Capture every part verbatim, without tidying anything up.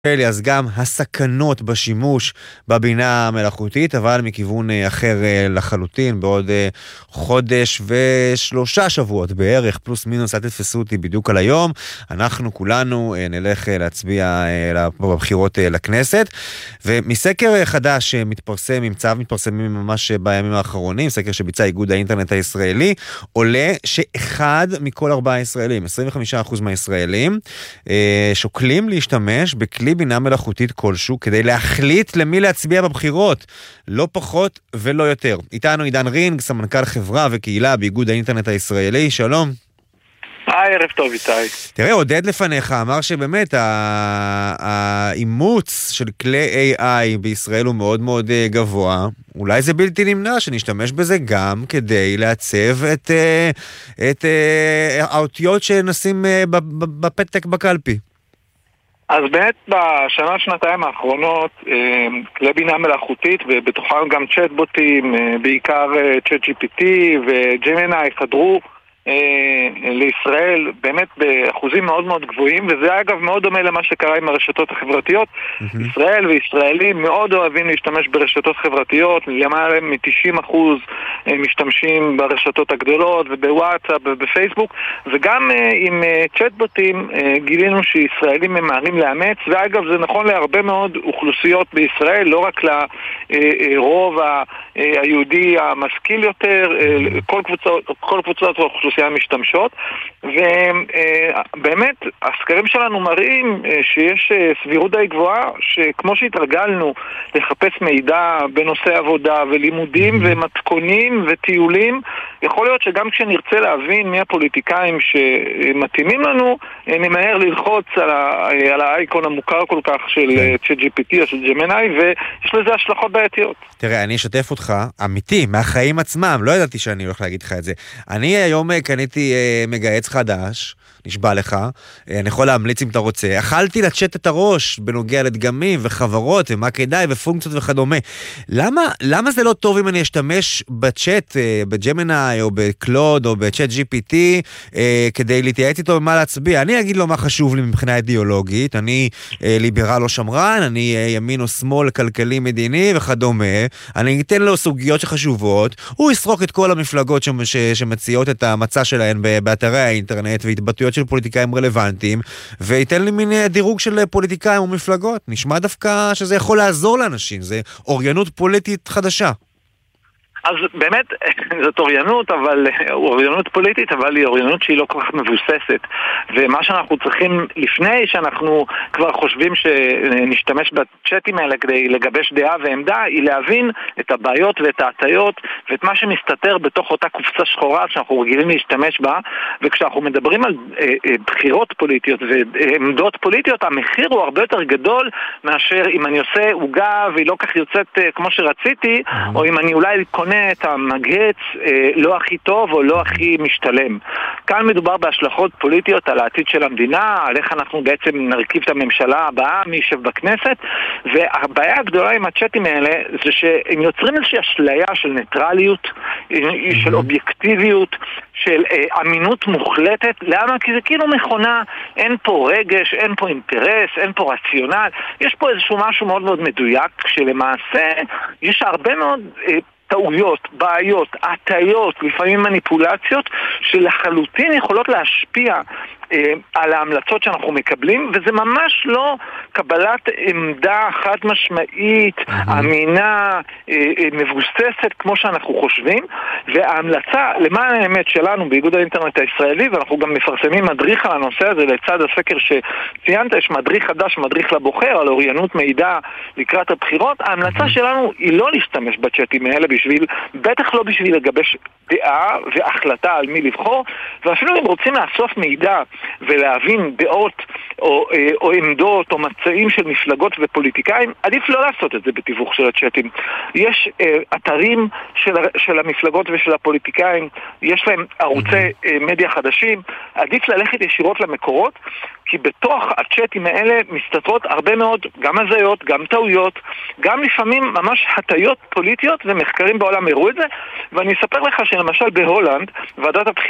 אז גם הסכנות בשימוש בבינה המלאכותית, אבל מכיוון אחר לחלוטין, בעוד חודש ושלושה שבועות בערך, פלוס מינוס, אל תתפסו אותי בדיוק על היום, אנחנו כולנו נלך להצביע בבחירות לכנסת, ומסקר חדש מתפרסם, ממצאיו מתפרסמים ממש בימים האחרונים, סקר שביצע איגוד האינטרנט הישראלי, עולה שאחד מכל ארבעה ישראלים, עשרים וחמישה אחוז מהישראלים, שוקלים להשתמש בכלי בינה מלאכותית כלשהו כדי להחליט למי להצביע בבחירות, לא פחות ולא יותר. איתנו עידן רינג, סמנכ"ל חברה וקהילה באיגוד האינטרנט הישראלי, שלום. היי, ערב טוב איתי. תראה, עודד לפניך אמר שבאמת האימוץ של כלי איי איי בישראל הוא מאוד מאוד גבוה, אולי זה בלתי נמנע שנשתמש בזה גם כדי לעצב את, את האותיות שנשים בפתק בקלפי. אז באמת בשנה שנתיים האחרונות כלי בינה מלאכותית ובתוכם גם צ'אטבוטים, בעיקר צ'אט ג'י פי טי וג'מיני חדרו לישראל באמת באחוזים מאוד מאוד גבוהים, וזה אגב מאוד דומה למה שקרה עם הרשתות החברתיות. mm-hmm. ישראל וישראלים מאוד אוהבים להשתמש ברשתות חברתיות, למעלה מ-תשעים אחוז משתמשים ברשתות הגדולות ובוואטסאפ ובפייסבוק, וגם עם צ'אטבוטים גילינו שישראלים ממהרים לאמץ, ואגב זה נכון להרבה מאוד אוכלוסיות בישראל, לא רק לרוב היהודי המשכיל יותר, כל קבוצות, כל קבוצות ואוכלוסיות המשתמשות, ובאמת הסקרים שלנו מראים שיש סבירות די גבוהה שכמו שהתרגלנו לחפש מידע בנושא עבודה ולימודים ומתכונים וטיולים, יכול להיות שגם כשנרצה להבין מי הפוליטיקאים שמתאימים לנו, נמהר ללחוץ על, ה- על האייקון המוכר כל כך של צ'אט ג'י פי טי או של ג'מיני, ויש לזה השלכות בעייתיות. תראה, אני אשתף אותך, אמיתי, מהחיים עצמם, לא ידעתי שאני הולך להגיד לך את זה. אני היום קניתי אה, מגייץ חדש, נשבע לך, אה, אני יכול להמליץ אם אתה רוצה. אכלתי לצ'ט את הראש בנוגע לדגמים וחברות ומה כדאי ופונקציות וכדומה. למה, למה זה לא טוב אם אני אשתמש בצ'ט, אה, בג'מיני או בקלוד או בצ'ט ג'י פי טי, אה, כדי להתייעץ איתו במה להצביע? אני אגיד לו מה חשוב לי מבחינה אידיאולוגית, אני אה, ליברל או שמרן, אני אה, ימין או שמאל, כלכלי, מדיני וכדומה, אני אתן לו סוגיות שחשובות, הוא יסרוק את כל המפלגות ש... ש... שמציעות את המצע שלהן באתרי האינטרנט והתבטאויות של פוליטיקאים רלוונטיים, וייתן לי מין דירוג של פוליטיקאים ומפלגות. נשמע דווקא שזה יכול לעזור לאנשים, זה אוריינות פוליטית חדשה. אז באמת, זאת אוריינות, אבל אוריינות פוליטית, אבל היא אוריינות שהיא לא כל כך מבוססת. ומה שאנחנו צריכים, לפני שאנחנו כבר חושבים שנשתמש בצ'אטים האלה כדי לגבש דעה ועמדה, היא להבין את הבעיות ואת ההטיות, ואת מה שמסתתר בתוך אותה קופסה שחורה שאנחנו רגילים להשתמש בה. וכשאנחנו מדברים על בחירות פוליטיות ועמדות פוליטיות, המחיר הוא הרבה יותר גדול מאשר אם אני עושה עוגה והיא לא כך יוצאת כמו שרציתי, או אם אני אולי קונה את המגהץ אה, לא הכי טוב או לא הכי משתלם. כאן מדובר בהשלכות פוליטיות על העתיד של המדינה, על איך אנחנו בעצם נרכיב את הממשלה הבאה, מי ישב בכנסת, והבעיה הגדולה עם הצ'אטים האלה זה שהם יוצרים איזושהי אשליה של ניטרליות, של אובייקטיביות, של אה, אמינות מוחלטת. למה? כי זה כאילו מכונה, אין פה רגש, אין פה אינטרס, אין פה רציונל, יש פה איזשהו משהו מאוד מאוד מדויק, שלמעשה יש הרבה מאוד אה, טעויות, בעיות, הטיות, לפעמים מניפולציות, שלחלוטין יכולות להשפיע אה, על ההמלצות שאנחנו מקבלים, וזה ממש לא קבלת עמדה חד משמעית, mm-hmm. אמינה, אה, אה, מבוססת כמו שאנחנו חושבים, וההמלצה למען האמת שלנו באיגוד האינטרנט הישראלי, ואנחנו גם מפרסמים מדריך על הנושא הזה לצד הסקר שציינת, יש מדריך חדש, מדריך לבוחר על אוריינות מידע לקראת הבחירות. ההמלצה mm-hmm. שלנו היא לא להשתמש בצ'אטים האלה בשביל, בטח לא בשביל לגבש דעה והחלטה על מי לבחור, ואפילו אם רוצים לאסוף מידע ולהבין דעות או, או עמדות או מצעים של מפלגות ופוליטיקאים, עדיף לא לעשות את זה בתיווך של הצ'אטים. יש אה, אתרים של, של המפלגות ושל הפוליטיקאים, יש להם ערוצי אה, מדיה חדשים, עדיף ללכת ישירות למקורות, כי בתוך הצ'אטים האלה מסתתרות הרבה מאוד, גם הזיות, גם טעויות, גם לפעמים ממש הטיות פוליטיות, ומחקרים בעולם הראו את זה. ואני אספר לך שלמשל בהולנד, ועדת הבחירות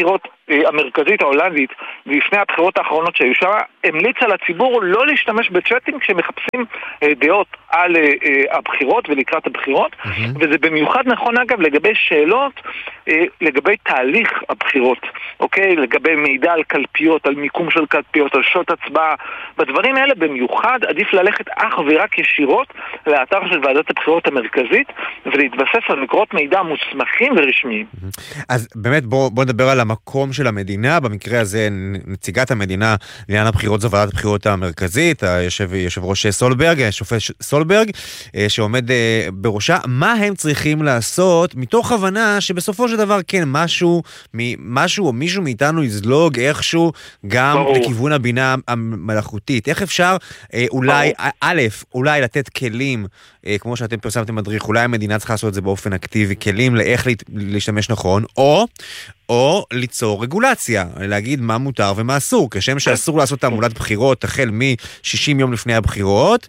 המרכזית ההולנדית, לפני הבחירות האחרונות שהיו שם, המליצה לציבור לא להשתמש בצ'אטים כשמחפשים דעות על הבחירות ולקראת הבחירות, mm-hmm. וזה במיוחד נכון אגב לגבי שאלות, לגבי תהליך הבחירות, אוקיי? לגבי מידע על קלפיות, על מיקום של קלפיות, על שעות הצבעה, בדברים האלה במיוחד עדיף ללכת אך ורק ישירות לאתר של ועדת הבחירות המרכזית, ולהתבסס על מקורות מידע מוסמכים ורשמיים. אז באמת בוא, בוא נדבר על המקום של המדינה, במקרה הזה נציגת המדינה לעניין הבחירות זו ועדת הבחירות המרכזית, היושב, יושב ראש סולברג, השופט סולברג, שעומד בראשה, מה הם צריכים לעשות, מתוך הבנה שבסופו של דבר כן, משהו, משהו או מישהו מאיתנו יזלוג איכשהו גם ברור. לכיוון הבינה המלאכותית. איך אפשר אולי, ברור. א', אולי לתת כלים, כמו שאתם פרסמתם מדריך, אולי המדינה צריכה לעשות את זה באופן אקטיבי, כלים לאיך להשתמש נכון, או, או ליצור רגולציה, להגיד מה מותר ומה אסור, כשם שאסור לעשות תעמולת בחירות, החל מ-שישים יום לפני הבחירות,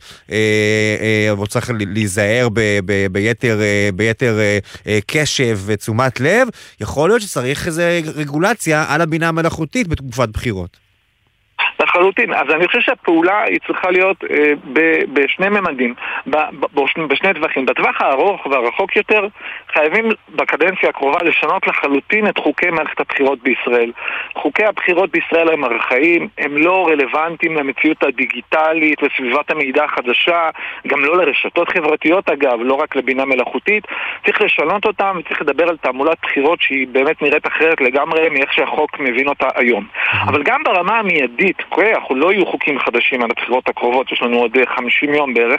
אבל צריך להיזהר ביתר, ביתר קשב ותשומת לב, יכול להיות שצריך איזו רגולציה על הבינה המלאכותית בתקופת בחירות. לחלוטין. אז אני חושב שהפעולה היא צריכה להיות אה, ב- בשני ממדים, ב- ב- בשני טווחים. בטווח הארוך והרחוק יותר חייבים בקדנציה הקרובה לשנות לחלוטין את חוקי מערכת הבחירות בישראל. חוקי הבחירות בישראל הם ארכאיים, הם לא רלוונטיים למציאות הדיגיטלית וסביבת המידע החדשה, גם לא לרשתות חברתיות אגב, לא רק לבינה מלאכותית. צריך לשנות אותם וצריך לדבר על תעמולת בחירות שהיא באמת נראית אחרת לגמרי מאיך שהחוק מבין אותה היום. אבל גם ברמה המיידית, אנחנו לא יהיו חוקים חדשים על הבחירות הקרובות, יש לנו עוד חמישים יום בערך.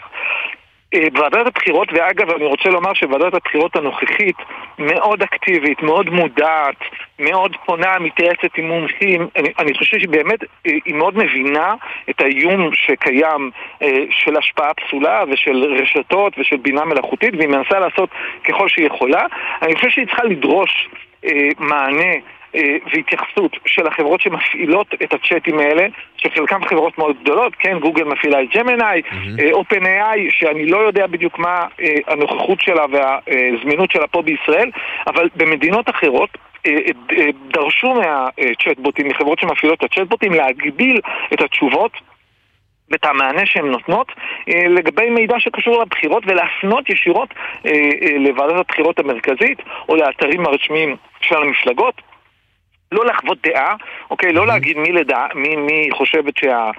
ועדת הבחירות, ואגב אני רוצה לומר שוועדת הבחירות הנוכחית מאוד אקטיבית, מאוד מודעת, מאוד פונה, מתייעצת עם מומחים. אני, אני חושב שבאמת היא מאוד מבינה את האיום שקיים של השפעה פסולה ושל רשתות ושל בינה מלאכותית, והיא מנסה לעשות ככל שהיא יכולה. אני חושב שהיא צריכה לדרוש מענה והתייחסות של החברות שמפעילות את הצ'אטים האלה, שחלקם חברות מאוד גדולות, כן, גוגל מפעילה את ג'מיני, אופן איי איי, שאני לא יודע בדיוק מה הנוכחות שלה והזמינות שלה פה בישראל, אבל במדינות אחרות דרשו מהצ'אטבוטים, מחברות שמפעילות את הצ'אטבוטים, להגביל את התשובות ואת המענה שהן נותנות לגבי מידע שקשור לבחירות, ולהפנות ישירות לוועדת הבחירות המרכזית או לאתרים הרשמיים של המפלגות. לא לחוות דעה, אוקיי, לא להגיד מי לדעה, מי, מי חושבת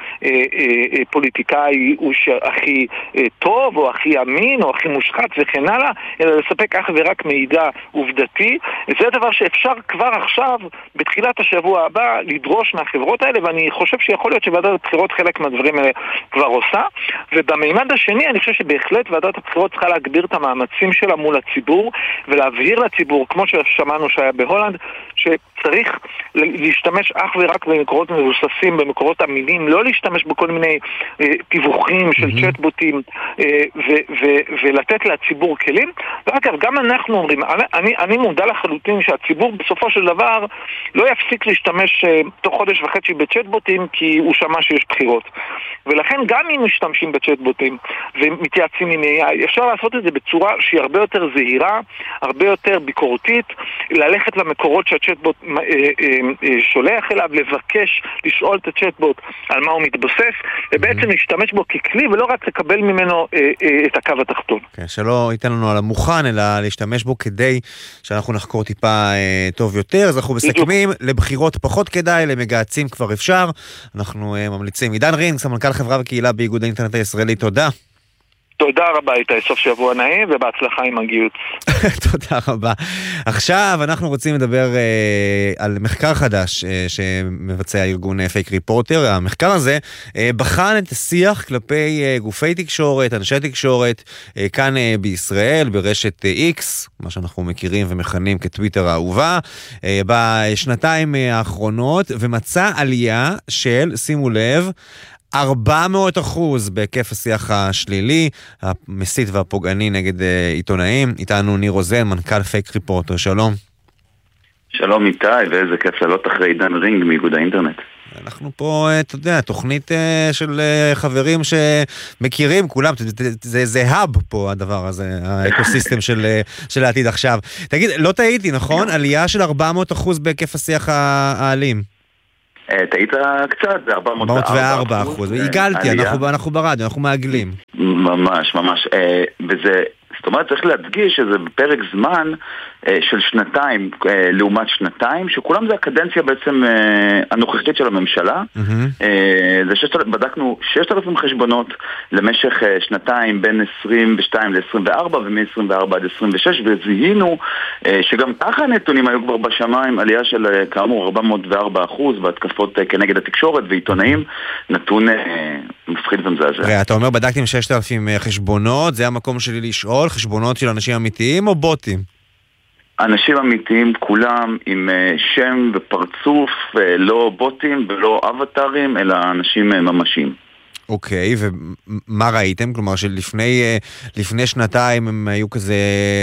שהפוליטיקאי הוא הכי טוב, או הכי אמין, או הכי מושחת וכן הלאה, אלא לספק אך ורק מידע עובדתי. זה דבר שאפשר כבר עכשיו, בתחילת השבוע הבא, לדרוש מהחברות האלה, ואני חושב שיכול להיות שוועדת הבחירות חלק מהדברים האלה כבר עושה. ובמימד השני, אני חושב שבהחלט ועדת הבחירות צריכה להגביר את המאמצים שלה מול הציבור, ולהבהיר לציבור, כמו ששמענו שהיה בהולנד, שצריך להשתמש אך ורק במקורות מבוססים, במקורות אמינים, לא להשתמש בכל מיני אה, תיווחים של mm-hmm. צ'אטבוטים אה, ו- ו- ולתת לציבור כלים. ואגב, גם אנחנו אומרים, אני, אני מודע לחלוטין שהציבור בסופו של דבר לא יפסיק להשתמש אה, תוך חודש וחצי בצ'אטבוטים כי הוא שמע שיש בחירות. ולכן גם אם משתמשים בצ'אטבוטים ומתייעצים עם איי איי, אפשר לעשות את זה בצורה שהיא הרבה יותר זהירה, הרבה יותר ביקורתית, ללכת למקורות שהצ'אטבוט אה, אה, שולח אליו, לבקש, לשאול את הצ'אטבוט על מה הוא מתבסס, ובעצם להשתמש בו ככלי, ולא רק לקבל ממנו אה, אה, את הקו התחתון. כן, שלא ייתן לנו על המוכן, אלא להשתמש בו כדי שאנחנו נחקור טיפה אה, טוב יותר. אז אנחנו מסכמים, לבחירות פחות כדאי, למגהצים כבר אפשר. אנחנו אה, ממליצים. עידן רינג, סמנכ"ל חברה וקהילה באיגוד האינטרנט הישראלי, תודה. תודה רבה איתי, סוף שבוע נעים ובהצלחה עם הגיוץ. תודה רבה. עכשיו אנחנו רוצים לדבר אה, על מחקר חדש אה, שמבצע ארגון פייק ריפורטר. המחקר הזה אה, בחן את השיח כלפי אה, גופי תקשורת, אנשי תקשורת, אה, כאן אה, בישראל, ברשת אה, X, מה שאנחנו מכירים ומכנים כטוויטר האהובה, אה, בשנתיים אה, האחרונות, ומצא עלייה של, שימו לב, ארבע מאות אחוז בהיקף השיח השלילי, המסית והפוגעני נגד עיתונאים. איתנו ניר רוזן, מנכ"ל פייק ריפורטר, שלום. שלום איתי, ואיזה כיף לעלות אחרי עידן רינג מאיגוד האינטרנט. אנחנו פה, אתה יודע, תוכנית של חברים שמכירים כולם, זה, זה האב פה הדבר הזה, האקוסיסטם של, של העתיד עכשיו. תגיד, לא טעיתי, נכון? עלייה של ארבע מאות אחוז בהיקף השיח האלים. טעית קצת, זה ארבע מאות וארבע אחוז. הגלתי, אנחנו, אנחנו ברדיו, אנחנו מעגלים. ממש, ממש. וזה... זאת אומרת, צריך להדגיש שזה בפרק זמן אה, של שנתיים אה, לעומת שנתיים, שכולם זה הקדנציה בעצם אה, הנוכחית של הממשלה. Mm-hmm. אה, זה ששת, בדקנו ששת אלפים חשבונות למשך אה, שנתיים בין עשרים ושתיים ל-עשרים וארבע ומ-עשרים וארבע עד עשרים ושש, וזיהינו אה, שגם ככה הנתונים היו כבר בשמיים, עלייה של אה, כאמור ארבע מאות וארבע אחוז בהתקפות אה, כנגד התקשורת ועיתונאים, נתון אה, מפחיד ומזעזע. ראה, אתה אומר בדקתם ששת אלפים חשבונות, זה המקום שלי לשאול, חשבונות של אנשים אמיתיים או בוטים? אנשים אמיתיים כולם עם שם ופרצוף, לא בוטים ולא אבטרים, אלא אנשים ממשיים. אוקיי, ומה ראיתם? כלומר שלפני לפני שנתיים הם היו כזה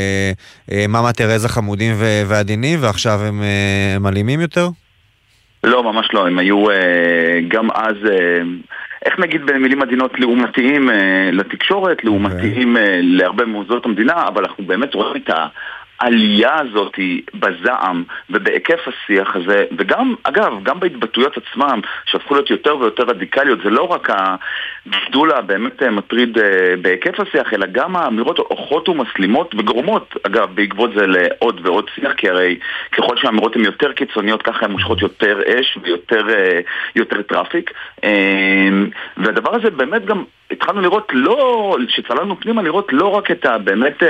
מאמה תרזה חמודים ועדינים, ועכשיו הם, הם אלימים יותר? לא, ממש לא. הם היו גם אז... איך נגיד במילים עדינות לעומתיים אה, לתקשורת, לעומתיים אה, להרבה מוסדות המדינה, אבל אנחנו באמת רואים את העלייה הזאת בזעם ובהיקף השיח הזה, וגם, אגב, גם בהתבטאויות עצמם, שהפכו להיות יותר ויותר רדיקליות, זה לא רק הגידול הבאמת מטריד אה, בהיקף השיח, אלא גם האמירות אוכות ומסלימות וגורמות, אגב, בעקבות זה לעוד ועוד שיח, כי הרי ככל שהאמירות הן יותר קיצוניות, ככה הן מושכות יותר אש ויותר אה, יותר טראפיק, אה, והדבר הזה באמת גם התחלנו לראות, לא, שצללנו פנימה לראות לא רק את ה, באמת,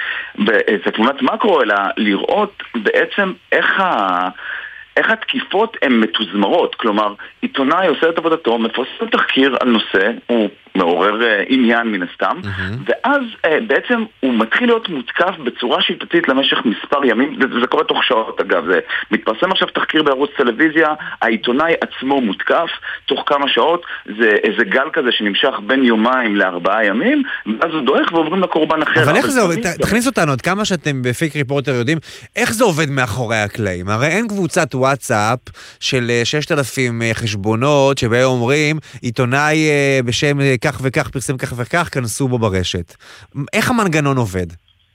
את תמונת מקרו, אלא לראות בעצם איך ה... איך התקיפות הן מתוזמרות, כלומר, עיתונאי עושה את עבודתו, מפרסם תחקיר על נושא, הוא מעורר uh, עניין מן הסתם, mm-hmm. ואז uh, בעצם הוא מתחיל להיות מותקף בצורה שיטתית למשך מספר ימים, זה, זה קורה תוך שעות אגב, זה מתפרסם עכשיו תחקיר בערוץ טלוויזיה, העיתונאי עצמו מותקף, תוך כמה שעות, זה איזה גל כזה שנמשך בין יומיים לארבעה ימים, ואז הוא דואך ועוברים לקורבן אחר. אבל איך זה עובד? תכניס אותנו, עד כמה שאתם בפייק ריפורטר יודעים, איך זה עובד מאחורי הקלעים? הרי אין קבוצת וואטסאפ של ששת אלפים חשבונות שבהם אומרים, עיתונאי בשם כך וכך, פרסם כך וכך, כנסו בו ברשת. איך המנגנון עובד?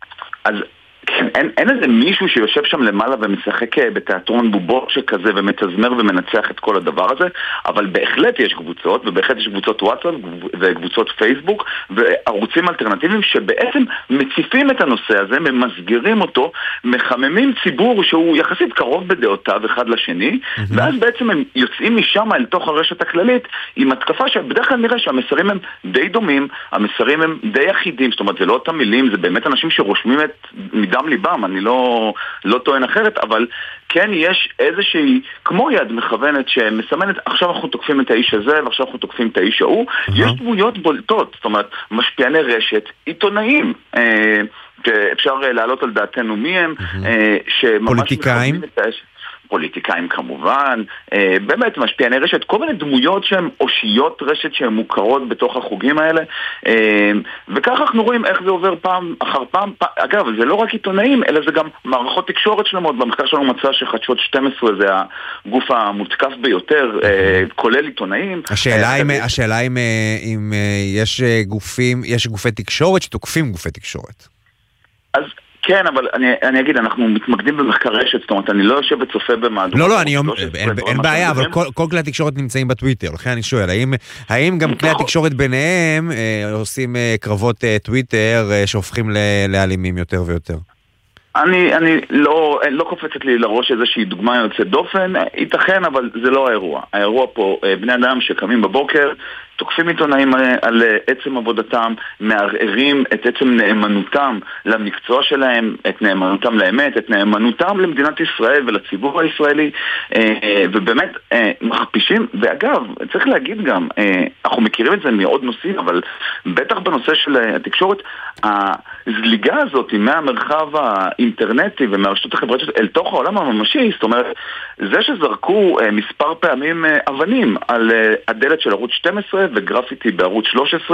אז כן, אין, אין איזה מישהו שיושב שם למעלה ומשחק בתיאטרון בובות שכזה ומתזמר ומנצח את כל הדבר הזה, אבל בהחלט יש קבוצות, ובהחלט יש קבוצות וואטסאפ וקבוצות פייסבוק וערוצים אלטרנטיביים שבעצם מציפים את הנושא הזה, ממסגרים אותו, מחממים ציבור שהוא יחסית קרוב בדעותיו אחד לשני, mm-hmm. ואז בעצם הם יוצאים משם אל תוך הרשת הכללית עם התקפה שבדרך כלל נראה שהמסרים הם די דומים, המסרים הם די אחידים, זאת אומרת זה לא אותם מילים, זה באמת אנשים שרושמים את מדם ליבם, אני לא, לא טוען אחרת, אבל כן יש איזושהי, כמו יד מכוונת שמסמנת, עכשיו אנחנו תוקפים את האיש הזה, ועכשיו אנחנו תוקפים את האיש ההוא, mm-hmm. יש דמויות בולטות, זאת אומרת, משפיעני רשת, עיתונאים, אה, שאפשר להעלות על דעתנו מי הם, mm-hmm. אה, שממש פוליטיקאים? מכוונים את האש... פוליטיקאים כמובן, אה, באמת משפיעני רשת, כל מיני דמויות שהן אושיות רשת שהן מוכרות בתוך החוגים האלה, אה, וככה אנחנו רואים איך זה עובר פעם אחר פעם, פעם, אגב, זה לא רק עיתונאים, אלא זה גם מערכות תקשורת שלמות, במחקר שלנו מצא שחדשות שתים עשרה זה הגוף המותקף ביותר, אה, כולל עיתונאים. השאלה אם, אה, השאלה אם, אם יש גופים, יש גופי תקשורת שתוקפים גופי תקשורת. אז כן, אבל אני, אני אגיד, אנחנו מתמקדים במחקר רשת, זאת אומרת, אני לא יושב וצופה במהדורות. לא, לא, אני אומר, אין, אין בעיה, אבל כל, כל כלי התקשורת נמצאים בטוויטר, לכן אני שואל, האם, האם גם כלי התקשורת ביניהם אה, עושים אה, קרבות אה, טוויטר אה, שהופכים ל, לאלימים יותר ויותר? אני, אני לא, לא קופצת לי לראש איזושהי דוגמה יוצאת דופן, ייתכן, אבל זה לא האירוע. האירוע פה, בני אדם שקמים בבוקר, תוקפים עיתונאים על עצם עבודתם, מערערים את עצם נאמנותם למקצוע שלהם, את נאמנותם לאמת, את נאמנותם למדינת ישראל ולציבור הישראלי, ובאמת מכפישים, ואגב, צריך להגיד גם, אנחנו מכירים את זה מעוד נושאים, אבל בטח בנושא של התקשורת, הזליגה הזאת מהמרחב האינטרנטי ומהרשתות החברתיות אל תוך העולם הממשי, זאת אומרת, זה שזרקו מספר פעמים אבנים על הדלת של ערוץ שתים עשרה וגרפיטי בערוץ שלוש עשרה,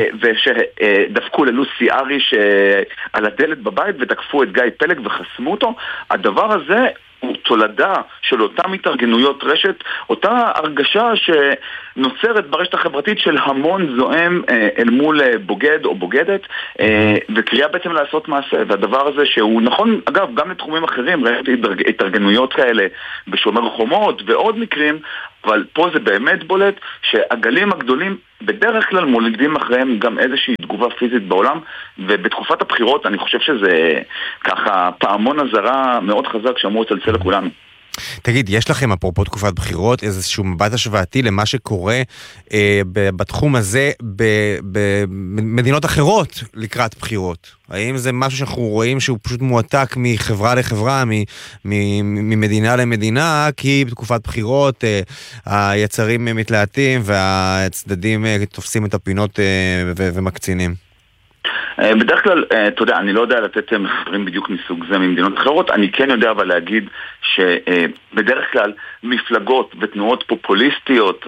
ושדפקו ללוסי אריש על הדלת בבית ותקפו את גיא פלג וחסמו אותו, הדבר הזה הוא תולדה של אותם התארגנויות רשת, אותה הרגשה שנוצרת ברשת החברתית של המון זועם אה, אל מול אה, בוגד או בוגדת, אה, וקריאה בעצם לעשות מעשה. והדבר הזה שהוא נכון, אגב, גם לתחומים אחרים, ראיתי התארגנויות כאלה בשומר חומות ועוד מקרים, אבל פה זה באמת בולט שהגלים הגדולים בדרך כלל מולדים אחריהם גם איזושהי תגובה פיזית בעולם, ובתקופת הבחירות אני חושב שזה ככה פעמון הזרה מאוד חזק שאמור לצלצל לכולנו. תגיד, יש לכם אפרופו תקופת בחירות איזשהו מבט השוואתי למה שקורה אה, בתחום הזה במדינות אחרות לקראת בחירות? האם זה משהו שאנחנו רואים שהוא פשוט מועתק מחברה לחברה, ממדינה למדינה, כי בתקופת בחירות אה, היצרים מתלהטים והצדדים אה, תופסים את הפינות אה, ו- ומקצינים? בדרך כלל, אתה יודע, אני לא יודע לתת מחקרים בדיוק מסוג זה ממדינות אחרות, אני כן יודע אבל להגיד שבדרך כלל מפלגות ותנועות פופוליסטיות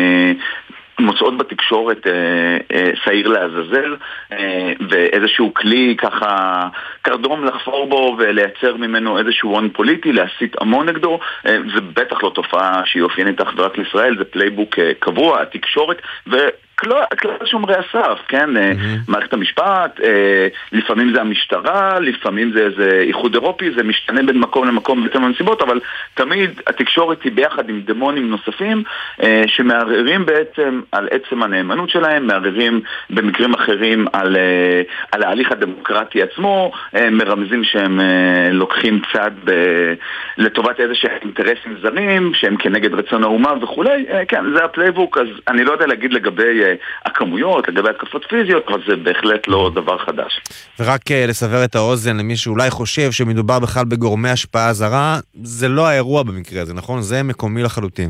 מוצאות בתקשורת שעיר לעזאזל, ואיזשהו כלי ככה קרדום לחפור בו ולייצר ממנו איזשהו הון פוליטי, להסית המון נגדו. זה בטח לא תופעה שהיא אופיינית אך ורק לישראל, זה פלייבוק קבוע, התקשורת ו... כלל שומרי הסף, כן? Mm-hmm. מערכת המשפט, לפעמים זה המשטרה, לפעמים זה איזה איחוד אירופי, זה משתנה בין מקום למקום בהתאם לנסיבות, אבל תמיד התקשורת היא ביחד עם דמונים נוספים שמערערים בעצם על עצם הנאמנות שלהם, מערערים במקרים אחרים על, על ההליך הדמוקרטי עצמו, מרמזים שהם לוקחים צד ב, לטובת איזה שהם אינטרסים זרים, שהם כנגד רצון האומה וכולי. כן, זה הפלייבוק, אז אני לא יודע להגיד לגבי הכמויות, לגבי התקפות פיזיות, אבל זה בהחלט לא דבר חדש. ורק לסבר את האוזן למי שאולי חושב שמדובר בכלל בגורמי השפעה זרה, זה לא האירוע במקרה הזה, נכון? זה מקומי לחלוטין.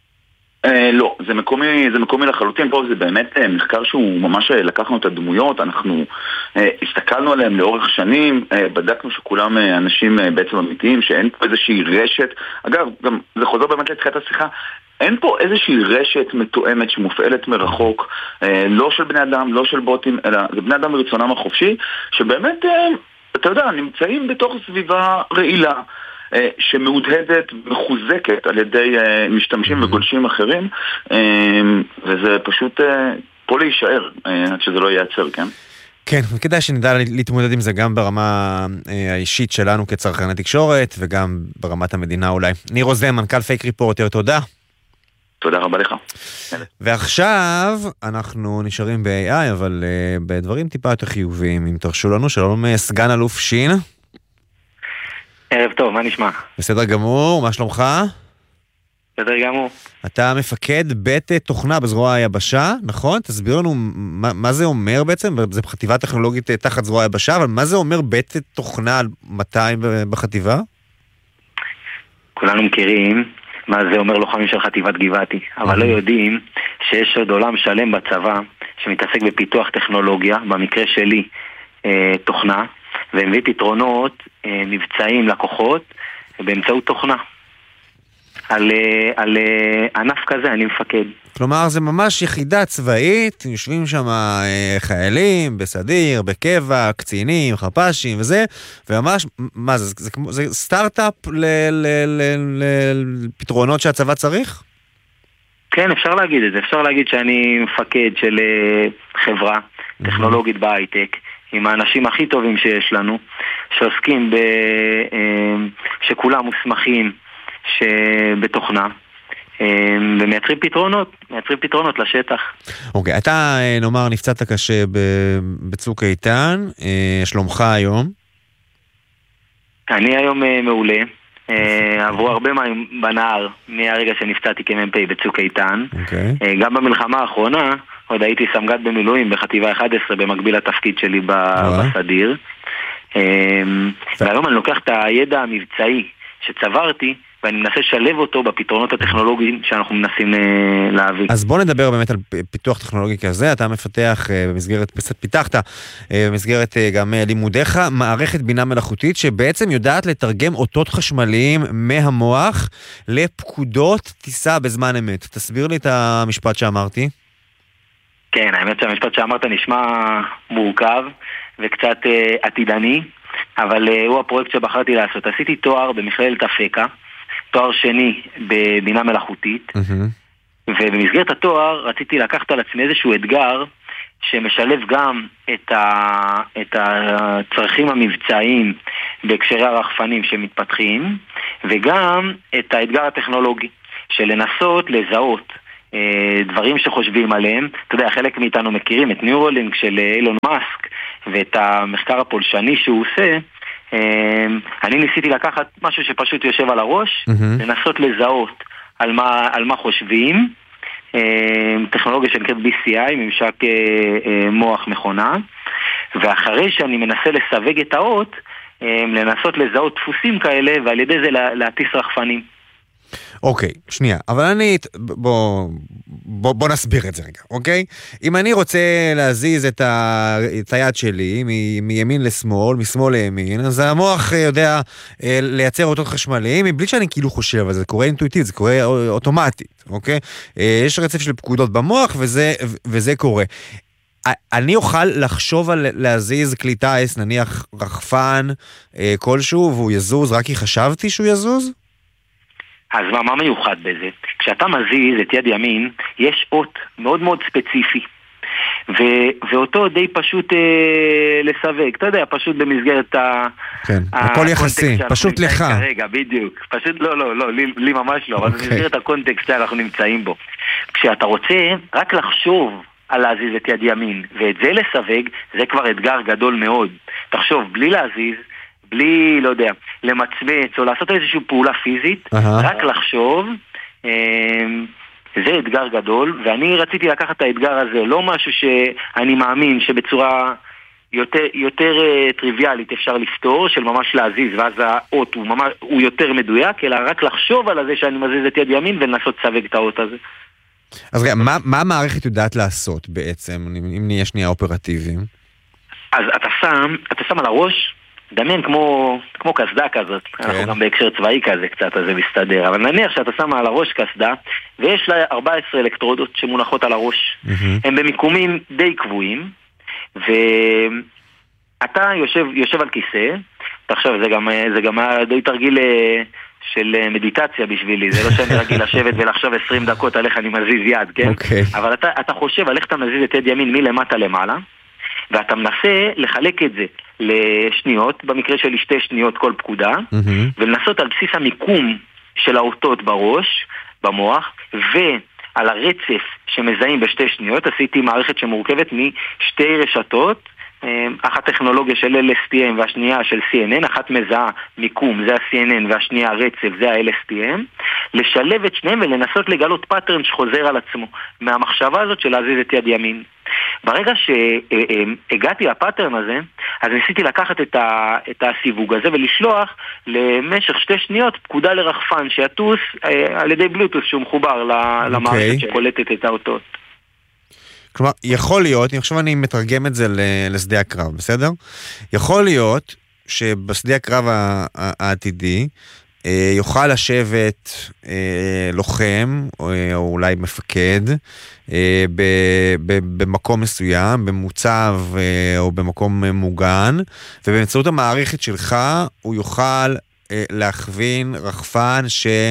לא, זה מקומי, זה מקומי לחלוטין. פה זה באמת מחקר שהוא ממש לקחנו את הדמויות, אנחנו הסתכלנו עליהם לאורך שנים, בדקנו שכולם אנשים בעצם אמיתיים, שאין פה איזושהי רשת. אגב, גם זה חוזר באמת לתחילת השיחה, אין פה איזושהי רשת מתואמת שמופעלת מרחוק, לא של בני אדם, לא של בוטים, אלא זה בני אדם ברצונם החופשי, שבאמת, אתה יודע, נמצאים בתוך סביבה רעילה, שמעודהדת, מחוזקת על ידי משתמשים וגולשים אחרים, וזה פשוט פה להישאר, עד שזה לא ייעצר, כן? כן, וכדאי שנדע להתמודד עם זה גם ברמה האישית שלנו כצרכני תקשורת, וגם ברמת המדינה אולי. ניר רוזן, מנכ"ל פייק ריפורטר, תודה. תודה רבה לך. ועכשיו אנחנו נשארים ב-איי איי, אבל uh, בדברים טיפה יותר חיוביים, אם תרשו לנו. שלום סגן אלוף שין. ערב טוב, מה נשמע? בסדר גמור, מה שלומך? בסדר גמור. אתה מפקד בית תוכנה בזרוע היבשה, נכון? תסביר לנו מה, מה זה אומר בעצם, זה בחטיבה טכנולוגית תחת זרוע היבשה, אבל מה זה אומר בית תוכנה מתי בחטיבה? כולנו מכירים מה זה אומר לוחמים של חטיבת גבעתי, אבל לא יודעים שיש עוד עולם שלם בצבא שמתעסק בפיתוח טכנולוגיה, במקרה שלי תוכנה, ומביא פתרונות מבצעים לקוחות באמצעות תוכנה. על, על ענף כזה אני מפקד. כלומר זה ממש יחידה צבאית, יושבים שם חיילים בסדיר, בקבע, קצינים, חפשים וזה, וממש, מה זה, זה, זה, זה סטארט-אפ לפתרונות שהצבא צריך? כן, אפשר להגיד את זה. אפשר להגיד שאני מפקד של חברה טכנולוגית בהייטק, עם האנשים הכי טובים שיש לנו, שעוסקים ב... שכולם מוסמכים שבתוכנה, ומייצרים פתרונות, מייצרים פתרונות לשטח. אוקיי, אתה נאמר נפצעת קשה בצוק איתן, שלומך היום? אני היום מעולה, עברו הרבה מים בנהר מהרגע שנפצעתי כמ"פ בצוק איתן, גם במלחמה האחרונה, עוד הייתי סמג"ד במילואים בחטיבה אחת עשרה במקביל לתפקיד שלי בסדיר, והיום אני לוקח את הידע המבצעי שצברתי, ואני מנסה לשלב אותו בפתרונות הטכנולוגיים שאנחנו מנסים להביא. אז בוא נדבר באמת על פיתוח טכנולוגי כזה. אתה מפתח במסגרת, פיתחת במסגרת גם לימודיך, מערכת בינה מלאכותית שבעצם יודעת לתרגם אותות חשמליים מהמוח לפקודות טיסה בזמן אמת. תסביר לי את המשפט שאמרתי. כן, האמת שהמשפט שאמרת נשמע מורכב וקצת עתידני, אבל הוא הפרויקט שבחרתי לעשות. עשיתי תואר במכללת אפקה, תואר שני בבינה מלאכותית, ובמסגרת התואר רציתי לקחת על עצמי איזשהו אתגר שמשלב גם את, ה, את הצרכים המבצעיים בהקשרי הרחפנים שמתפתחים, וגם את האתגר הטכנולוגי של לנסות לזהות דברים שחושבים עליהם. אתה יודע, חלק מאיתנו מכירים את ניורלינק של אילון מאסק ואת המחקר הפולשני שהוא עושה. אני ניסיתי לקחת משהו שפשוט יושב על הראש, mm-hmm. לנסות לזהות על מה, על מה חושבים, טכנולוגיה שנקראת בי סי איי, ממשק מוח מכונה, ואחרי שאני מנסה לסווג את האות, לנסות לזהות דפוסים כאלה, ועל ידי זה להטיס רחפנים. אוקיי, שנייה, אבל אני, בוא, בוא, בוא נסביר את זה רגע, אוקיי? אם אני רוצה להזיז את, ה, את היד שלי מ, מימין לשמאל, משמאל לימין, אז המוח יודע לייצר אותות חשמליים, מבלי שאני כאילו חושב, אבל זה קורה אינטואיטיב, זה קורה אוטומטית, אוקיי? יש רצף של פקודות במוח, וזה, וזה קורה. אני אוכל לחשוב על להזיז כלי טייס, נניח רחפן כלשהו, והוא יזוז, רק כי חשבתי שהוא יזוז? אז מה, מה מיוחד בזה? כשאתה מזיז את יד ימין, יש אות מאוד מאוד ספציפי. ו, ואותו די פשוט אה, לסווג. אתה יודע, פשוט במסגרת ה... כן, הכל יחסי, פשוט לך. רגע, בדיוק. פשוט לא, לא, לא, לי, לי ממש לא, אבל okay. במסגרת הקונטקסט שאנחנו נמצאים בו. כשאתה רוצה רק לחשוב על להזיז את יד ימין, ואת זה לסווג, זה כבר אתגר גדול מאוד. תחשוב, בלי להזיז, בלי, לא יודע, למצמץ או לעשות איזושהי פעולה פיזית, uh-huh. רק לחשוב, אה, זה אתגר גדול, ואני רציתי לקחת את האתגר הזה, לא משהו שאני מאמין שבצורה יותר, יותר uh, טריוויאלית אפשר לפתור, של ממש להזיז, ואז האות הוא, ממש, הוא יותר מדויק, אלא רק לחשוב על זה שאני מזיז את יד ימין ולנסות לסווג את האות הזה. אז רגע, מה, מה המערכת יודעת לעשות בעצם, אם נהיה שנייה אופרטיביים? אז אתה שם, אתה שם על הראש, דמיין כמו, כמו קסדה כזאת, כן. אנחנו גם בהקשר צבאי כזה קצת, אז זה מסתדר, אבל נניח שאתה שם על הראש קסדה, ויש לה ארבע עשרה אלקטרודות שמונחות על הראש, mm-hmm. הם במיקומים די קבועים, ואתה יושב, יושב על כיסא, תחשוב, זה גם, זה גם די תרגיל של מדיטציה בשבילי, זה לא שאני רגיל לשבת ולחשוב עשרים דקות על איך אני מזיז יד, כן? Okay. אבל אתה, אתה חושב על איך אתה מזיז את יד ימין מלמטה למעלה, ואתה מנסה לחלק את זה לשניות, במקרה שלי שתי שניות כל פקודה, mm-hmm. ולנסות על בסיס המיקום של האותות בראש, במוח, ועל הרצף שמזהים בשתי שניות, עשיתי מערכת שמורכבת משתי רשתות, אחת טכנולוגיה של אל אס טי אם והשנייה של סי אן אן, אחת מזהה מיקום, זה ה-סי אן אן, והשנייה הרצף, זה ה-אל אס טי אם, לשלב את שניהם ולנסות לגלות פאטרן שחוזר על עצמו, מהמחשבה הזאת של להזיז את יד ימין. ברגע שהגעתי לפאטרן הזה, אז ניסיתי לקחת את, ה, את הסיווג הזה ולשלוח למשך שתי שניות פקודה לרחפן שיטוס על ידי בלוטוס שהוא מחובר למערכת okay. שקולטת את האותות. כלומר, יכול להיות, עכשיו אני מתרגם את זה לשדה הקרב, בסדר? יכול להיות שבשדה הקרב העתידי יוכל לשבת לוחם, או אולי מפקד, במקום מסוים, במוצב או במקום מוגן, ובאמצעות המערכת שלך הוא יוכל להכווין רחפן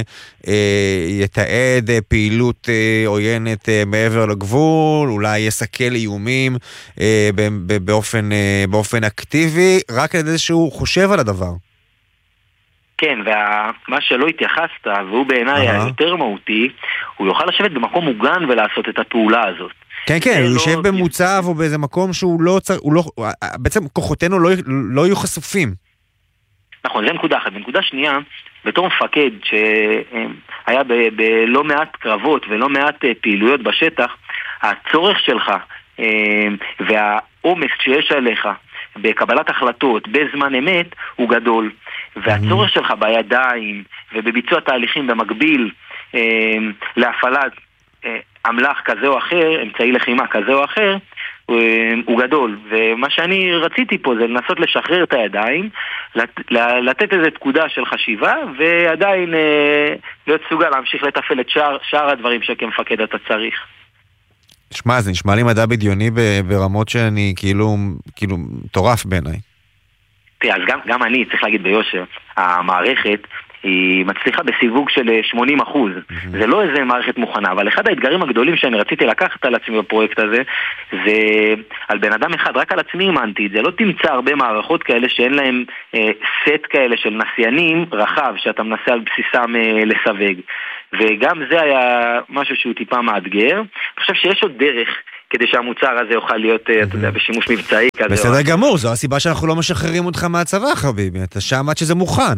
שיתעד פעילות עוינת מעבר לגבול, אולי יסכל איומים באופן, באופן אקטיבי, רק על זה שהוא חושב על הדבר. כן, ומה שלא התייחסת, והוא בעיניי היותר מהותי, הוא יוכל לשבת במקום מוגן ולעשות את הפעולה הזאת. כן, כן, הוא יושב במוצב או באיזה מקום שהוא לא צריך, בעצם כוחותינו לא יהיו חשופים. נכון, זה נקודה אחת. בנקודה שנייה, בתור מפקד שהיה בלא מעט קרבות ולא מעט פעילויות בשטח, הצורך שלך והעומס שיש עליך בקבלת החלטות בזמן אמת הוא גדול, והצורך שלך בידיים ובביצוע תהליכים במקביל להפעלת אמל"ח כזה או אחר, אמצעי לחימה כזה או אחר, הוא גדול. ומה שאני רציתי פה זה לנסות לשחרר את הידיים, לתת איזו תקודה של חשיבה, ועדיין להיות סוגל להמשיך לתפעל את שאר, שאר הדברים שכמפקד אתה צריך. שמע, זה נשמע לי מדע בדיוני ברמות שאני כאילו, כאילו, מטורף בעיניי. תראה, אז גם, גם אני צריך להגיד ביושר, המערכת היא מצליחה בסיווג של שמונים אחוז. זה לא איזה מערכת מוכנה, אבל אחד האתגרים הגדולים שאני רציתי לקחת על עצמי בפרויקט הזה, זה על בן אדם אחד, רק על עצמי אימנתי את זה. לא תמצא הרבה מערכות כאלה שאין להם אה, סט כאלה של נסיינים רחב, שאתה מנסה על בסיסם אה, לסווג. וגם זה היה משהו שהוא טיפה מאתגר. אני חושב שיש עוד דרך כדי שהמוצר הזה יוכל להיות, אתה יודע, בשימוש מבצעי כזה. בסדר גמור, זו הסיבה שאנחנו לא משחררים אותך מהצבא, חביבי. אתה שם עד שזה מוכן.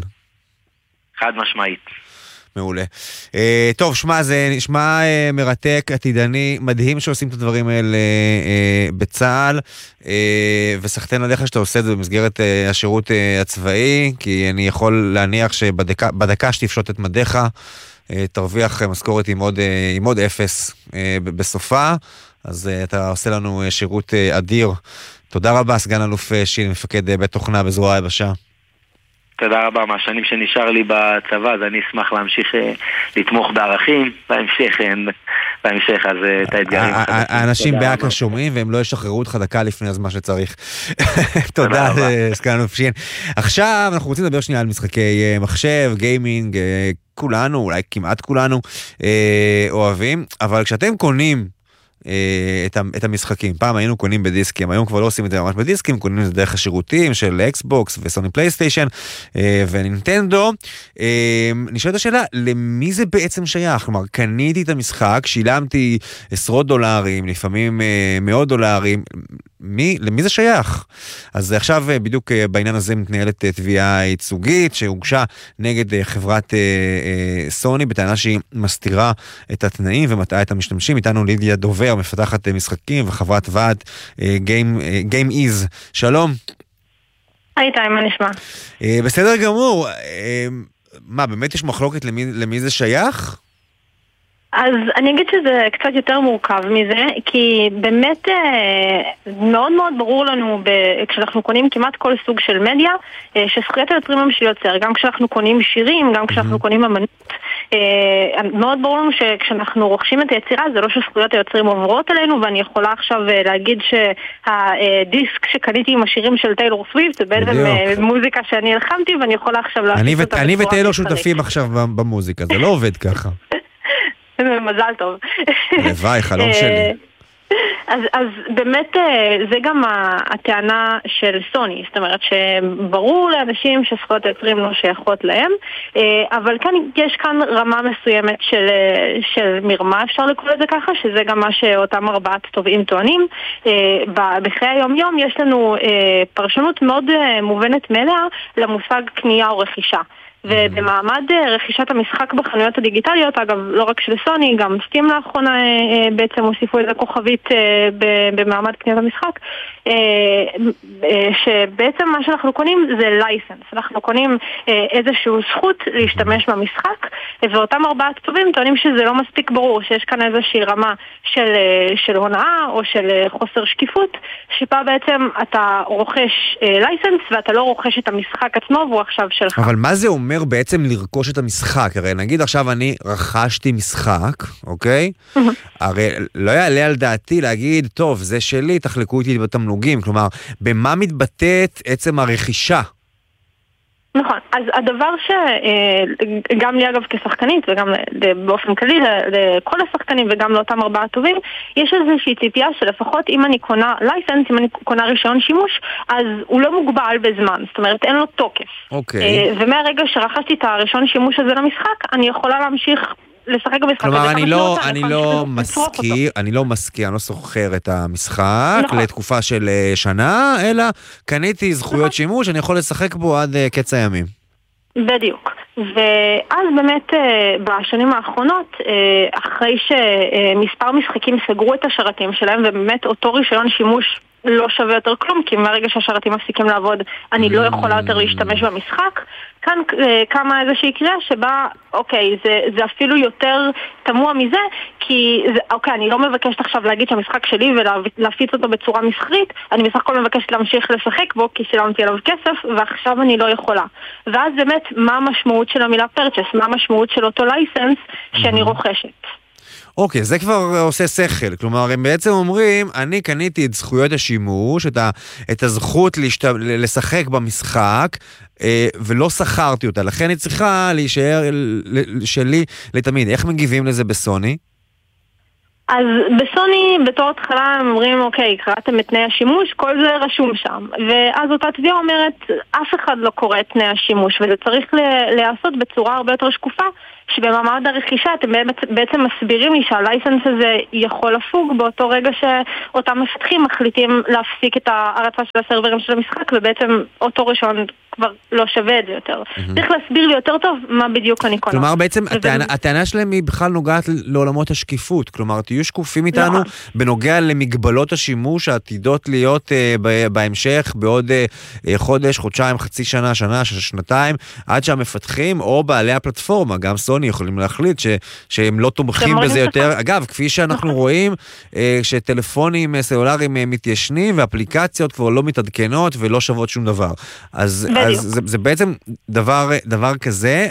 חד משמעית. מעולה. Uh, טוב, שמע, זה נשמע uh, מרתק, עתידני, מדהים שעושים את הדברים האלה uh, בצה"ל, uh, וסחתן עליך שאתה עושה את זה במסגרת uh, השירות uh, הצבאי, כי אני יכול להניח שבדקה שתפשוט את מדיך, uh, תרוויח משכורת עם עוד, uh, עם עוד אפס uh, בסופה, אז uh, אתה עושה לנו uh, שירות uh, אדיר. תודה רבה, סגן אלוף uh, שיל, מפקד uh, בית תוכנה בזרוע היבשה. תודה רבה, מהשנים שנשאר לי בצבא, אז אני אשמח להמשיך לתמוך בערכים, בהמשך, בהמשך, אז את האתגרים. האנשים באקה שומעים, והם לא ישחררו אותך דקה לפני הזמן שצריך. תודה, סגן אלוף שיל. עכשיו אנחנו רוצים לדבר שנייה על משחקי מחשב, גיימינג, כולנו, אולי כמעט כולנו אוהבים, אבל כשאתם קונים את המשחקים, פעם היינו קונים בדיסקים, היום כבר לא עושים את זה ממש בדיסקים, קונים את זה דרך השירותים של אקסבוקס וסוני פלייסטיישן ונינטנדו. נשאלת השאלה, למי זה בעצם שייך? כלומר, קניתי את המשחק, שילמתי עשרות דולרים, לפעמים מאות דולרים, מי, למי זה שייך? אז עכשיו בדיוק בעניין הזה מתנהלת תביעה ייצוגית שהוגשה נגד חברת סוני בטענה שהיא מסתירה את התנאים ומטעה את המשתמשים. איתנו לידיה דובר, מפתחת משחקים וחברת ועד Game Ease. שלום. היי טיים, מה נשמע? בסדר גמור. מה, באמת יש מחלוקת למי, למי זה שייך? אז אני אגיד שזה קצת יותר מורכב מזה, כי באמת מאוד מאוד ברור לנו, כשאנחנו קונים כמעט כל סוג של מדיה, שזכויות היוצרים הם של יוצר, גם כשאנחנו קונים שירים, גם כשאנחנו קונים אמנות. מאוד ברור לנו שכשאנחנו רוכשים את היצירה, זה לא שזכויות היוצרים עוברות עלינו, ואני יכולה עכשיו להגיד שהדיסק שקניתי עם השירים של טיילור סוויפט, זה בעצם מוזיקה שאני הלחמתי, ואני יכולה עכשיו להכניס אותה בצורה. אני וטיילור שותפים עכשיו במוזיקה, זה לא עובד ככה. מזל טוב. הלוואי, חלום שלי. אז, אז באמת זה גם הטענה של סוני, זאת אומרת שברור לאנשים שזכויות היוצרים לא שייכות להם, אבל כאן יש כאן רמה מסוימת של, של מרמה, אפשר לקרוא לזה ככה, שזה גם מה שאותם ארבעת תובעים טוענים. בחיי היום יום יש לנו פרשנות מאוד מובנת מלאה למושג קנייה או רכישה. ובמעמד רכישת המשחק בחנויות הדיגיטליות, אגב, לא רק של סוני, גם סטים לאחרונה בעצם הוסיפו איזה כוכבית במעמד קניית המשחק, שבעצם מה שאנחנו קונים זה לייסנס. אנחנו קונים איזשהו זכות להשתמש במשחק, ואותם ארבעת טובים טוענים שזה לא מספיק ברור, שיש כאן איזושהי רמה של, של הונאה או של חוסר שקיפות, שפה בעצם אתה רוכש לייסנס ואתה לא רוכש את המשחק עצמו, והוא עכשיו שלך. אבל מה זה אומר? אומר בעצם לרכוש את המשחק, הרי נגיד עכשיו אני רכשתי משחק, אוקיי? הרי לא יעלה על דעתי להגיד, טוב, זה שלי, תחלקו איתי בתמלוגים, כלומר, במה מתבטאת עצם הרכישה? נכון, אז הדבר שגם לי אגב כשחקנית וגם באופן כללי לכל השחקנים וגם לאותם ארבעה טובים, יש איזושהי ציפייה שלפחות אם אני קונה לייסנס, אם אני קונה רישיון שימוש, אז הוא לא מוגבל בזמן, זאת אומרת אין לו תוקף. אוקיי. ומהרגע שרכשתי את הרישיון שימוש הזה למשחק, אני יכולה להמשיך לשחק במשחק. כלומר, אני לא, אני לא מסכיר, אני לא מסכיר, אני לא סוחר את המשחק לתקופה של שנה, אלא קניתי זכויות שימוש, אני יכול לשחק בו עד קץ הימים. בדיוק. ואז באמת בשנים האחרונות, אחרי שמספר משחקים סגרו את השרתים שלהם, ובאמת אותו רישיון שימוש לא שווה יותר כלום, כי מהרגע שהשרתים מפסיקים לעבוד, אני לא יכולה יותר להשתמש במשחק. כאן קמה איזושהי קריאה שבה, אוקיי, זה, זה אפילו יותר תמוה מזה, כי, זה, אוקיי, אני לא מבקשת עכשיו להגיד שהמשחק שלי ולהפיץ אותו בצורה מסחרית, אני בסך הכל מבקשת להמשיך לשחק בו, כי שילמתי עליו כסף, ועכשיו אני לא יכולה. ואז באמת, מה המשמעות של המילה פרצ'ס? מה המשמעות של אותו לייסנס שאני רוכשת? אוקיי, זה כבר עושה שכל, כלומר, הם בעצם אומרים, אני קניתי את זכויות השימוש, את, ה, את הזכות להשת... לשחק במשחק, ולא שכרתי אותה, לכן היא צריכה להישאר שלי לתמיד. איך מגיבים לזה בסוני? אז בסוני, בתור התחלה, הם אומרים, אוקיי, קראתם את תנאי השימוש, כל זה רשום שם. ואז אותה תביעה אומרת, אף אחד לא קורא את תנאי השימוש, וזה צריך להיעשות בצורה הרבה יותר שקופה, שבמעמד הרכישה אתם בעצם מסבירים לי שהלייסנס הזה יכול לפוג באותו רגע שאותם מפתחים מחליטים להפסיק את ההרצה של הסרברים של המשחק, ובעצם אותו ראשון כבר לא שווה את זה יותר. צריך להסביר לי יותר טוב מה בדיוק אני קונה. כלומר, בעצם הטענה שלהם היא בכלל נוגעת לעולמות השקיפות. כלומר, תהיו שקופים איתנו בנוגע למגבלות השימוש העתידות להיות בהמשך בעוד חודש, חודשיים, חצי שנה, שנה, שנתיים, עד שהמפתחים או בעלי הפלטפורמה, גם סוני, יכולים להחליט שהם לא תומכים בזה יותר. אגב, כפי שאנחנו רואים, שטלפונים סלולריים מתיישנים ואפליקציות כבר לא מתעדכנות ולא שוות שום דבר. אז אז זה, זה בעצם דבר, דבר כזה,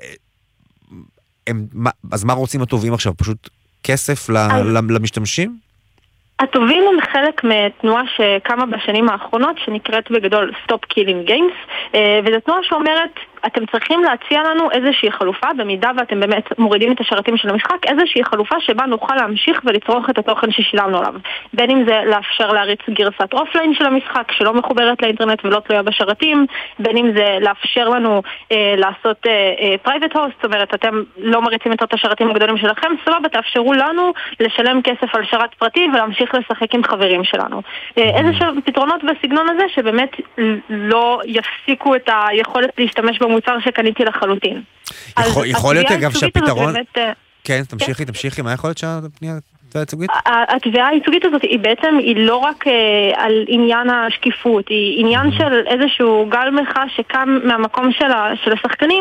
הם, אז מה רוצים הטובים עכשיו? פשוט כסף למשתמשים? הטובים הם חלק מתנועה שקמה בשנים האחרונות, שנקראת בגדול Stop Killing Games, וזו תנועה שאומרת, אתם צריכים להציע לנו איזושהי חלופה, במידה ואתם באמת מורידים את השרתים של המשחק, איזושהי חלופה שבה נוכל להמשיך ולצרוך את התוכן ששילמנו עליו. בין אם זה לאפשר להריץ גרסת אופליין של המשחק, שלא מחוברת לאינטרנט ולא תלויה בשרתים, בין אם זה לאפשר לנו אה, לעשות אה, אה, private host, זאת אומרת, אתם לא מריצים את השרתים הגדולים שלכם, סבבה, תאפשרו לנו לשלם כסף על שרת פרטי ולהמשיך לשחק עם חברים שלנו. אה, איזשהו פתרונות בסגנון הזה שבאמת לא יפסיקו את היכולת להשתמש במוצר שקניתי לחלוטין. יכול להיות אגב שהפתרון... כן, תמשיכי, תמשיכי, מה יכול להיות שהפנייה הייצוגית? התביעה הייצוגית הזאת היא בעצם, היא לא רק על עניין השקיפות, היא עניין של איזשהו גל מחאה שקם מהמקום של השחקנים,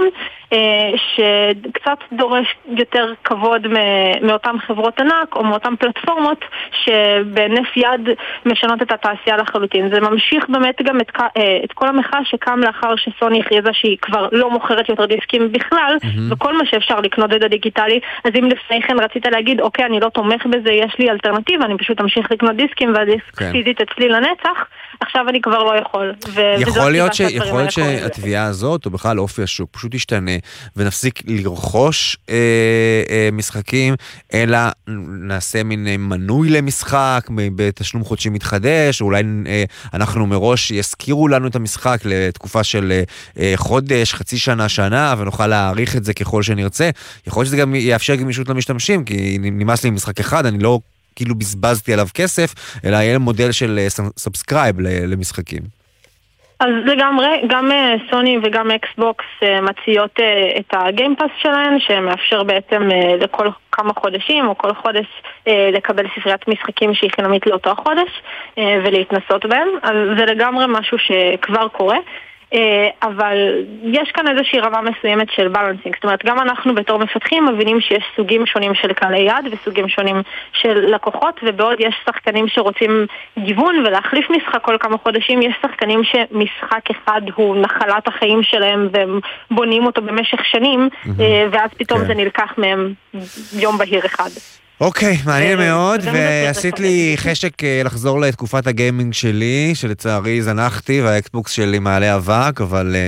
שקצת דורש יותר כבוד מאותן חברות ענק או מאותן פלטפורמות שבנף יד משנות את התעשייה לחלוטין. זה ממשיך באמת גם את, את כל המחאה שקם לאחר שסוני הכריזה שהיא כבר לא מוכרת יותר דיסקים בכלל, mm-hmm. וכל מה שאפשר לקנות את הדיגיטלי. אז אם לפני כן רצית להגיד, אוקיי, אני לא תומך בזה, יש לי אלטרנטיבה, אני פשוט אמשיך לקנות דיסקים והדיסק כן. פיזית אצלי לנצח, עכשיו אני כבר לא יכול. יכול להיות, ש... יכול להיות שהתביעה הזאת, או בכלל אופי השוק, פשוט ישתנה, ונפסיק לרכוש אה, אה, משחקים, אלא נעשה מין מנוי למשחק, בתשלום חודשי מתחדש, אולי אה, אנחנו מראש יזכירו לנו את המשחק לתקופה של אה, חודש, חצי שנה, שנה, ונוכל להעריך את זה ככל שנרצה. יכול להיות שזה גם יאפשר גמישות למשתמשים, כי נמאס לי משחק אחד, אני לא כאילו בזבזתי עליו כסף, אלא יהיה מודל של סאבסקרייב למשחקים. אז לגמרי, גם סוני וגם אקסבוקס מציעות את הגיימפאס שלהן, שמאפשר בעצם לכל כמה חודשים או כל חודש לקבל ספריית משחקים שהיא חינמית לאותו החודש ולהתנסות בהם. אז זה לגמרי משהו שכבר קורה. אבל יש כאן איזושהי רמה מסוימת של בלנסינג, זאת אומרת גם אנחנו בתור מפתחים מבינים שיש סוגים שונים של קהלי יד וסוגים שונים של לקוחות, ובעוד יש שחקנים שרוצים גיוון ולהחליף משחק כל כמה חודשים, יש שחקנים שמשחק אחד הוא נחלת החיים שלהם והם בונים אותו במשך שנים, ואז פתאום זה נלקח מהם יום בהיר אחד. אוקיי, מעניין מאוד, ועשית לי חשק לחזור לתקופת הגיימינג שלי, שלצערי זנחתי, והאקסבוקס שלי מעלה אבק, אבל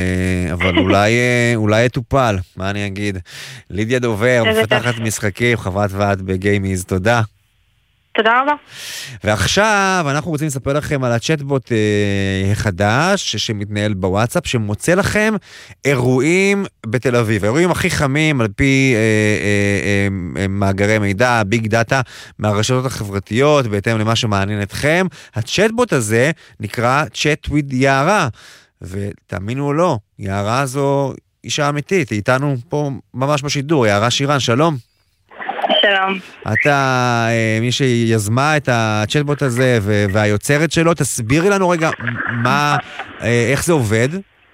אולי יטופל, מה אני אגיד? לידיה דובר, מפתחת משחקים, חברת ועד בגיימיז, תודה. תודה רבה. ועכשיו אנחנו רוצים לספר לכם על הצ'טבוט אה, חדש שמתנהל בוואטסאפ, שמוצא לכם אירועים בתל אביב, האירועים הכי חמים על פי אה, אה, אה, מאגרי מידע, ביג דאטה, מהרשתות החברתיות, בהתאם למה שמעניין אתכם. הצ'טבוט הזה נקרא Chat with יערה, ותאמינו או לא, יערה זו אישה אמיתית, היא איתנו פה ממש בשידור. יערה שירן, שלום. שלום. אתה מי שיזמה את הצ'טבוט הזה והיוצרת שלו, תסבירי לנו רגע מה, איך זה עובד?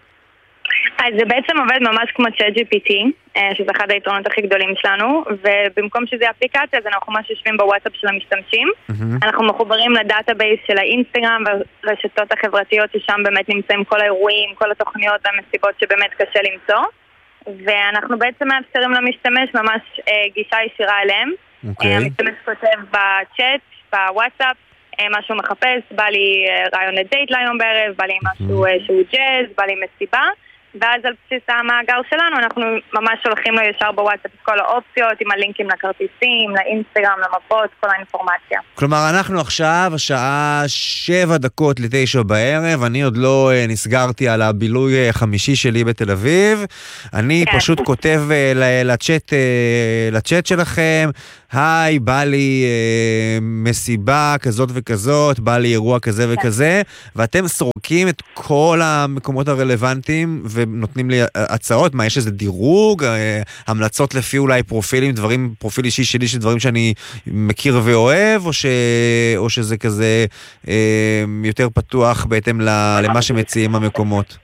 אז זה בעצם עובד ממש כמו צ'אט ג'י פי טי, שזה אחד היתרונות הכי גדולים שלנו, ובמקום שזה אפליקציה, אז אנחנו ממש יושבים בוואטסאפ של המשתמשים, mm-hmm. אנחנו מחוברים לדאטאבייס של האינסטגרם והרשתות החברתיות, ששם באמת נמצאים כל האירועים, כל התוכניות והמסיבות שבאמת קשה למצוא. ואנחנו בעצם מאפשרים למשתמש ממש אה, גישה ישירה אליהם. Okay. אה, המשתמש כותב בצ'אט, בוואטסאפ, אה, משהו מחפש, בא לי אה, רעיון לדייט ליום בערב, בא לי משהו אה, שהוא ג'אז, בא לי מסיבה, ואז על בסיס המאגר שלנו אנחנו ממש שולחים לו ישר בוואטסאפ את כל האופציות, עם הלינקים לכרטיסים, לאינסטגרם, למפות, כל האינפורמציה. כלומר, אנחנו עכשיו, השעה שבע דקות לתשע בערב, אני עוד לא נסגרתי על הבילוי חמישי שלי בתל אביב, אני כן. פשוט כותב לצ'אט, לצ'אט שלכם, היי, בא לי אה, מסיבה כזאת וכזאת, בא לי אירוע כזה וכזה, ואתם סורקים את כל המקומות הרלוונטיים ונותנים לי הצעות. מה, יש איזה דירוג, אה, המלצות לפי אולי פרופילים, דברים, פרופיל אישי שלי של דברים שאני מכיר ואוהב, או, ש, או שזה כזה אה, יותר פתוח בהתאם למה שמציעים המקומות?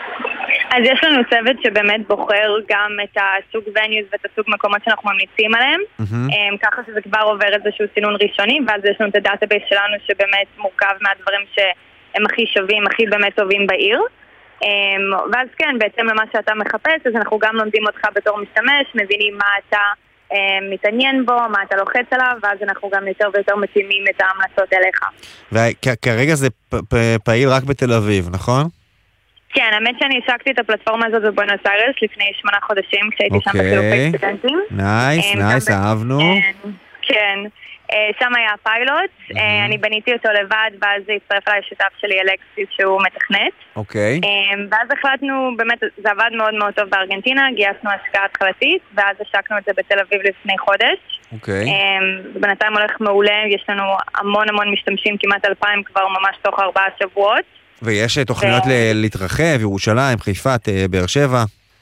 אז יש לנו צוות שבאמת בוחר גם את הסוג וניוז ואת הסוג מקומות שאנחנו ממליצים עליהם, mm-hmm. ככה שזה כבר עובר איזשהו סינון ראשוני, ואז יש לנו את הדאטאבייס שלנו שבאמת מורכב מהדברים שהם הכי שווים, הכי באמת טובים בעיר. ואז כן, בעצם למה שאתה מחפש, אז אנחנו גם לומדים אותך בתור משתמש, מבינים מה אתה מתעניין בו, מה אתה לוחץ עליו, ואז אנחנו גם יותר ויותר מתאימים את ההמלצות אליך. וכרגע זה פעיל רק בתל אביב, נכון? כן, האמת שאני השקתי את הפלטפורמה הזאת בבואנוס איירס לפני שמונה חודשים, כשהייתי שם בחילופי סטודנטים. נייס, נייס, אהבנו. כן, שם היה הפיילוט, אני בניתי אותו לבד, ואז הצטרף אליי שותף שלי אלכסיס שהוא מתכנת. אוקיי. ואז החלטנו, באמת, זה עבד מאוד מאוד טוב בארגנטינה, גייסנו השקעה התחלתית, ואז השקנו את זה בתל אביב לפני חודש. אוקיי. בינתיים הולך מעולה, יש לנו המון המון משתמשים, כמעט אלפיים כבר ממש תוך ארבעה שבועות. ויש תוכניות להתרחב, ירושלים, חיפה, באר שבע?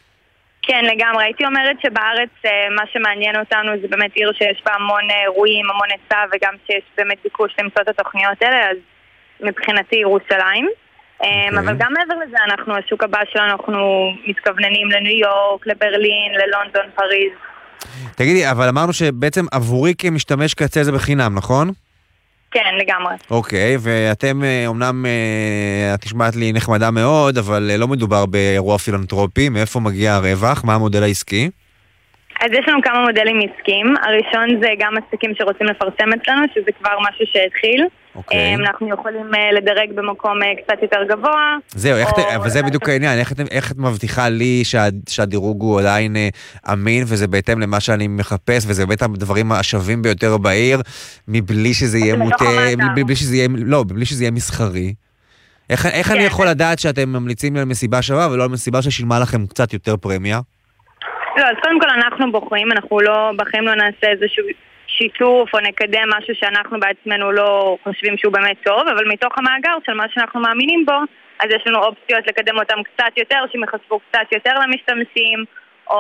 כן, לגמרי. הייתי אומרת שבארץ מה שמעניין אותנו זה באמת עיר שיש בה המון אירועים, המון היצע, וגם שיש באמת ביקוש למצוא את התוכניות האלה, אז מבחינתי ירושלים. אבל גם מעבר לזה, אנחנו, השוק הבא שלנו, אנחנו מתכווננים לניו יורק, לברלין, ללונדון, פריז. תגידי, אבל אמרנו שבעצם עבורי כמשתמש קצה זה בחינם, נכון? כן, לגמרי. אוקיי, ואתם אומנם, את נשמעת לי נחמדה מאוד, אבל לא מדובר באירוע פילנטרופי, מאיפה מגיע הרווח? מה המודל העסקי? אז יש לנו כמה מודלים עסקיים. הראשון זה גם עסקים שרוצים לפרסם אצלנו, שזה כבר משהו שהתחיל. אוקיי. אנחנו יכולים לדרג במקום קצת יותר גבוה. זהו, אבל זה בדיוק העניין. איך את מבטיחה לי שהדירוג הוא עדיין אמין, וזה בהתאם למה שאני מחפש, וזה באמת הדברים השווים ביותר בעיר, מבלי שזה יהיה מוטה, מבלי שזה יהיה, לא, מבלי שזה יהיה מסחרי. איך אני יכול לדעת שאתם ממליצים על מסיבה שווה, ולא על מסיבה ששילמה לכם קצת יותר פרמיה? לא, אז קודם כל אנחנו בוחרים, אנחנו לא, בחיים לא נעשה איזשהו שיתוף או נקדם משהו שאנחנו בעצמנו לא חושבים שהוא באמת טוב, אבל מתוך המאגר של מה שאנחנו מאמינים בו, אז יש לנו אופציות לקדם אותם קצת יותר, שמחשבו קצת יותר למשתמשים, או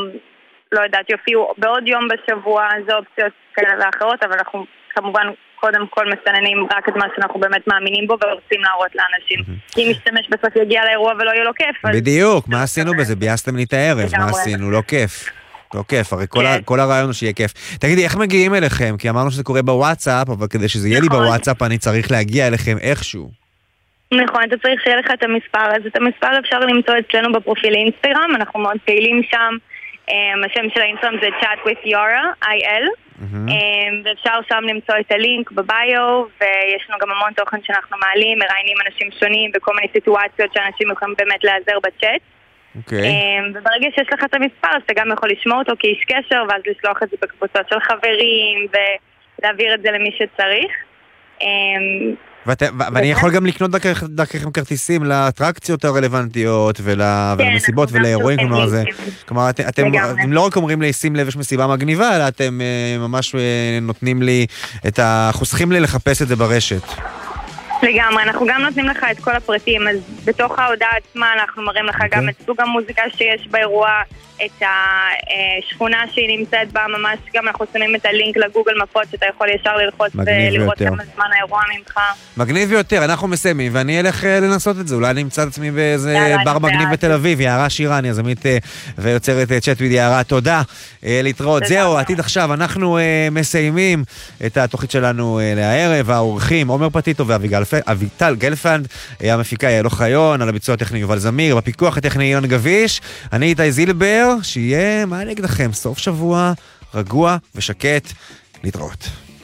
לא יודעת, יופיעו בעוד יום בשבוע, זה אופציות כאלה ואחרות, אבל אנחנו כמובן קודם כל מסננים רק את מה שאנחנו באמת מאמינים בו ורוצים להראות לאנשים. כי אם משתמש בסוף יגיע לאירוע ולא יהיה לו כיף. בדיוק, מה עשינו בזה? ביאסתם לי את הערב, מה עשינו? לא כיף. לא כיף, הרי כל הרעיון הוא שיהיה כיף. תגידי, איך מגיעים אליכם? כי אמרנו שזה קורה בוואטסאפ, אבל כדי שזה יהיה לי בוואטסאפ, אני צריך להגיע אליכם איכשהו. נכון, אתה צריך שיהיה לך את המספר, אז את המספר אפשר למצוא אצלנו בפרופיל אינסטגרם, אנחנו מאוד פעילים שם. השם של האינסטגרם זה chat with yara, איי אל, ואפשר שם למצוא את הלינק בביו, ויש לנו גם המון תוכן שאנחנו מעלים, מראיינים אנשים שונים בכל מיני סיטואציות שאנשים יכולים באמת להיעזר בצ'אט. וברגע שיש לך את המספר, אז אתה גם יכול לשמוע אותו כאיש קשר, ואז לשלוח את זה בקבוצות של חברים, ולהעביר את זה למי שצריך. ואני יכול גם לקנות דרככם כרטיסים לאטרקציות הרלוונטיות ולמסיבות ולאירועים, כלומר אתם לא רק אומרים לי שים לב יש מסיבה מגניבה, אלא אתם ממש נותנים לי את החוסכים לי לחפש את זה ברשת. לגמרי, אנחנו גם נותנים לך את כל הפרטים, אז בתוך ההודעה עצמה אנחנו מראים לך גם את סוג המוזיקה שיש באירוע, את השכונה שהיא נמצאת בה, ממש גם אנחנו שמים את הלינק לגוגל מפות שאתה יכול ישר ללחוץ ולראות כמה זמן האירוע ממך. מגניב יותר, אנחנו מסיימים ואני אלך לנסות את זה, אולי אני אמצא את עצמי באיזה בר מגניב בתל אביב, יערה שירה, אני יזמית ויוצרת צ'אט וידי יערה, תודה, להתראות. זהו, עתיד עכשיו, אנחנו מסיימים את התוכנית שלנו לערב, האורחים, עומר פטיטו ואביטל גלפנד, המפיקה יעל אוחיון, על הביצוע הטכני יובל זמיר, בפיקוח הטכני אילן גביש, אני איתי זילבר, שיהיה, מה אני אגיד לכם, סוף שבוע רגוע ושקט, להתראות.